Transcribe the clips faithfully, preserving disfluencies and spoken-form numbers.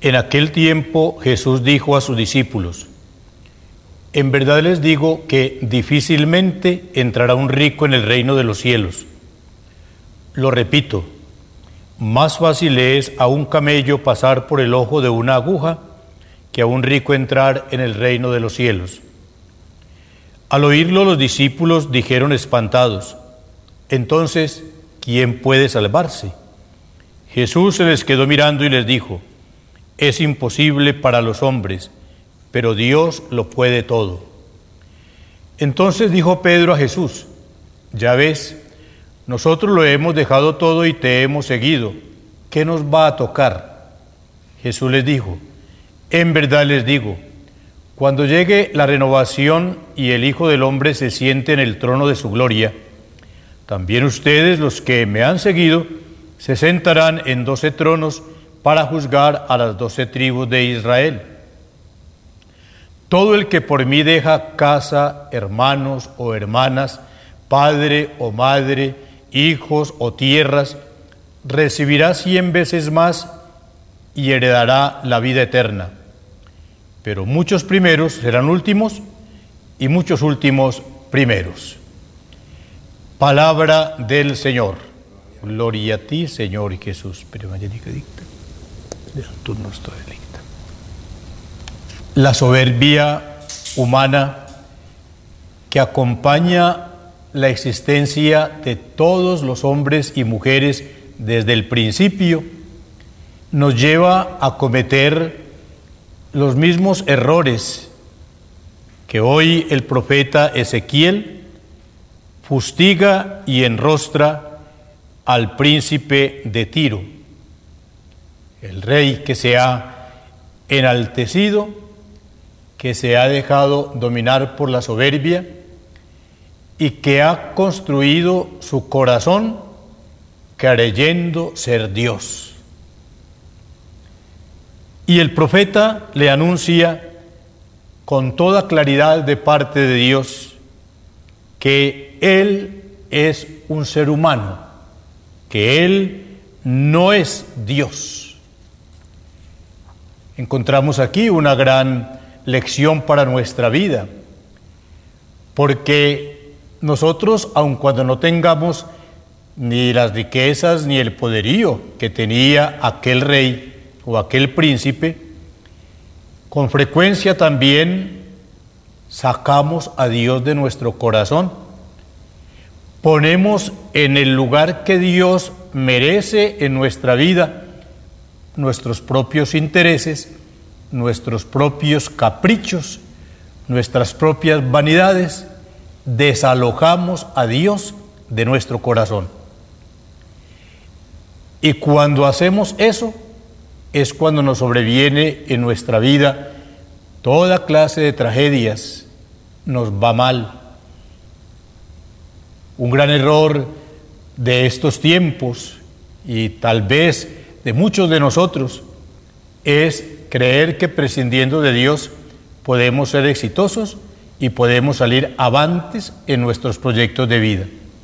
En aquel tiempo Jesús dijo a sus discípulos: en verdad les digo que difícilmente entrará un rico en el reino de los cielos. Lo repito, más fácil es a un camello pasar por el ojo de una aguja que a un rico entrar en el reino de los cielos. Al oírlo, los discípulos dijeron espantados: entonces, ¿quién puede salvarse? Jesús se les quedó mirando y les dijo: es imposible para los hombres, pero Dios lo puede todo. Entonces dijo Pedro a Jesús: ya ves, nosotros lo hemos dejado todo y te hemos seguido. ¿Qué nos va a tocar? Jesús les dijo: en verdad les digo, cuando llegue la renovación y el Hijo del Hombre se siente en el trono de su gloria, también ustedes, los que me han seguido, se sentarán en doce tronos para juzgar a las doce tribus de Israel. Todo el que por mí deja casa, hermanos o hermanas, padre o madre, hijos o tierras, recibirá cien veces más y heredará la vida eterna. Pero muchos primeros serán últimos y muchos últimos primeros. Palabra del Señor. Gloria a ti, Señor Jesús. La soberbia humana que acompaña la existencia de todos los hombres y mujeres desde el principio nos lleva a cometer los mismos errores que hoy el profeta Ezequiel fustiga y enrostra al príncipe de Tiro, el rey que se ha enaltecido, que se ha dejado dominar por la soberbia y que ha construido su corazón creyendo ser Dios. Y el profeta le anuncia con toda claridad de parte de Dios que él es un ser humano, que él no es Dios. Encontramos aquí una gran lección para nuestra vida, porque nosotros, aun cuando no tengamos ni las riquezas ni el poderío que tenía aquel rey o aquel príncipe, con frecuencia también sacamos a Dios de nuestro corazón. Ponemos en el lugar que Dios merece en nuestra vida nuestros propios intereses, nuestros propios caprichos, nuestras propias vanidades. Desalojamos a Dios de nuestro corazón. Y cuando hacemos eso, es cuando nos sobreviene en nuestra vida toda clase de tragedias, nos va mal. Un gran error de estos tiempos, y tal vez de muchos de nosotros, es creer que prescindiendo de Dios podemos ser exitosos y podemos salir avantes en nuestros proyectos de vida.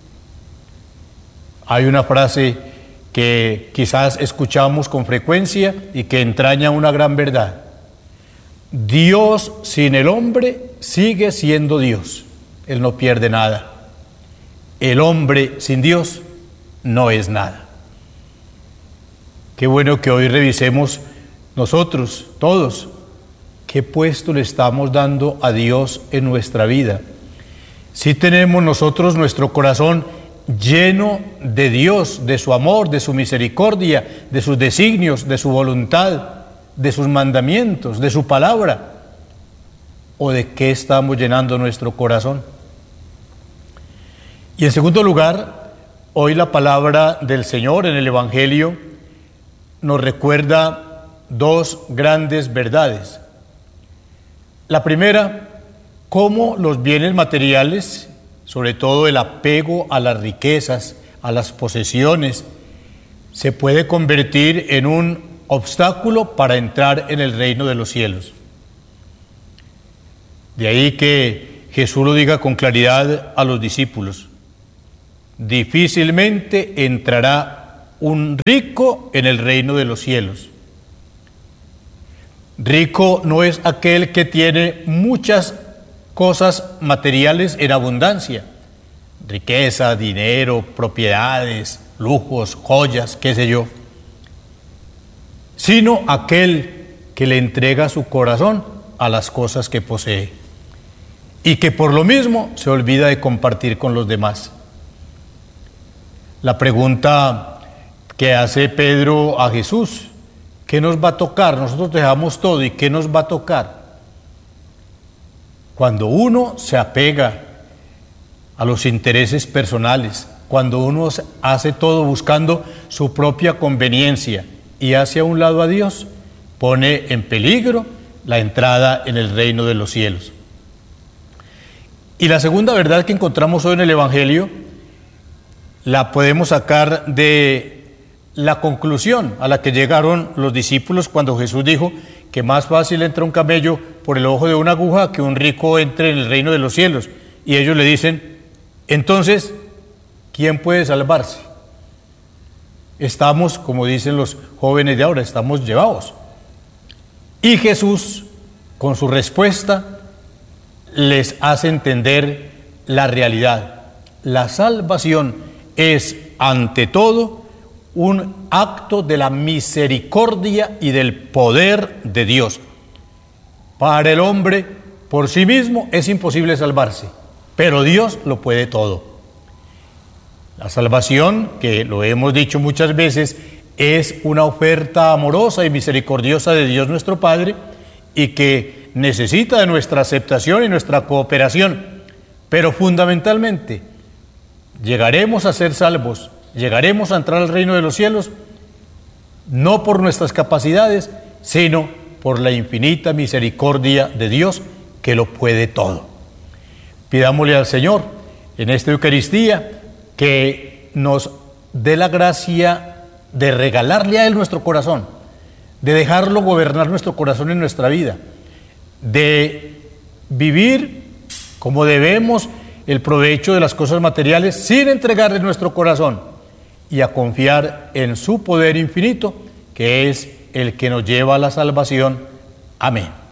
Hay una frase que quizás escuchamos con frecuencia y que entraña una gran verdad: Dios sin el hombre sigue siendo Dios, Él no pierde nada. El hombre sin Dios no es nada. Qué bueno que hoy revisemos nosotros, todos, qué puesto le estamos dando a Dios en nuestra vida. Si tenemos nosotros nuestro corazón lleno de Dios, de su amor, de su misericordia, de sus designios, de su voluntad, de sus mandamientos, de su palabra, ¿o de qué estamos llenando nuestro corazón? Y en segundo lugar, hoy la palabra del Señor en el Evangelio nos recuerda dos grandes verdades. La primera, cómo los bienes materiales, sobre todo el apego a las riquezas, a las posesiones, se puede convertir en un obstáculo para entrar en el reino de los cielos. De ahí que Jesús lo diga con claridad a los discípulos: difícilmente entrará un rico en el reino de los cielos. Rico no es aquel que tiene muchas cosas materiales en abundancia, riqueza, dinero, propiedades, lujos, joyas, qué sé yo, sino aquel que le entrega su corazón a las cosas que posee y que por lo mismo se olvida de compartir con los demás. La pregunta que hace Pedro a Jesús: ¿qué nos va a tocar? Nosotros dejamos todo, ¿y qué nos va a tocar? Cuando uno se apega a los intereses personales, cuando uno hace todo buscando su propia conveniencia y hace a un lado a Dios, pone en peligro la entrada en el reino de los cielos. Y la segunda verdad que encontramos hoy en el Evangelio la podemos sacar de la conclusión a la que llegaron los discípulos cuando Jesús dijo que más fácil entra un camello por el ojo de una aguja que un rico entre en el reino de los cielos. Y ellos le dicen: entonces, ¿quién puede salvarse? Estamos, como dicen los jóvenes de ahora, estamos llevados. Y Jesús, con su respuesta, les hace entender la realidad. La salvación es, ante todo, un acto de la misericordia y del poder de Dios. Para el hombre, por sí mismo, es imposible salvarse, pero Dios lo puede todo. La salvación, que lo hemos dicho muchas veces, es una oferta amorosa y misericordiosa de Dios nuestro Padre y que necesita de nuestra aceptación y nuestra cooperación. Pero fundamentalmente, llegaremos a ser salvos, llegaremos a entrar al reino de los cielos, no por nuestras capacidades, sino por la infinita misericordia de Dios, que lo puede todo. Pidámosle al Señor en esta Eucaristía que nos dé la gracia de regalarle a Él nuestro corazón, de dejarlo gobernar nuestro corazón en nuestra vida, de vivir como debemos el provecho de las cosas materiales sin entregarle nuestro corazón y a confiar en su poder infinito, que es el que nos lleva a la salvación. Amén.